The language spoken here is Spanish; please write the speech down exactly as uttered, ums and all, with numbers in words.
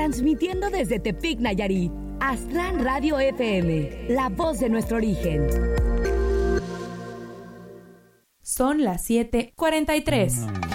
transmitiendo desde Tepic, Nayarit. Aztlán Radio F M, la voz de nuestro origen. Son las siete cuarenta y tres.